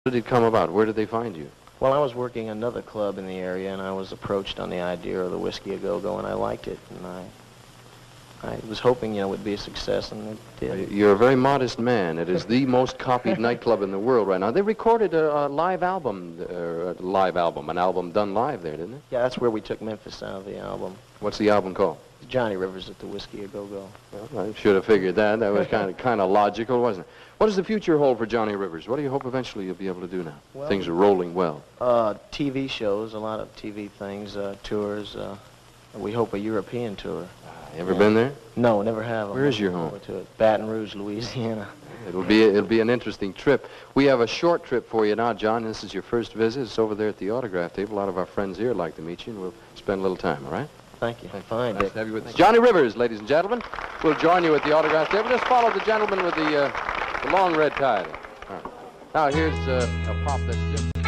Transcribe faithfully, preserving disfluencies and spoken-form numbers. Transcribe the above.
did it come about? Where did they find you? Well, I was working another club in the area, and I was approached on the idea of the Whiskey A Go-Go, and I liked it, and I I was hoping, you know, it would be a success, and it did. You're a very modest man. It is the most copied nightclub in the world right now. They recorded a, a live album, uh, a live album, an album done live there, didn't they? Yeah, that's where we took Memphis out of the album. What's the album called? Johnny Rivers at the Whiskey A Go-Go. Well, I should have figured that. That was kind of kind of logical, wasn't it? What does the future hold for Johnny Rivers? What do you hope eventually you'll be able to do now? Well, Things are rolling well. Uh, T V shows, a lot of T V things, uh, tours. Uh, we hope a European tour. You ever yeah. been there? No, never have. Where is your home? To it. Baton Rouge, Louisiana. It'll be it'll be an interesting trip. We have a short trip for you now, John. This is your first visit. It's over there at the autograph table. A lot of our friends here would like to meet you, and we'll spend a little time. All right? Thank you. Fine. Nice to have you with us. Johnny Rivers, ladies and gentlemen. We'll join you at the autograph table. Just follow the gentleman with the, uh, the long red tie. All right. Now here's uh, a pop that's just...